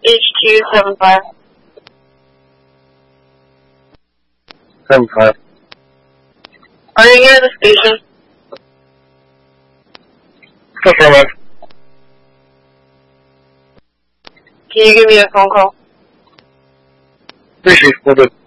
H275. 75. Are you near the station? Affirmative. Can you give me a phone call? Appreciate it. Will do.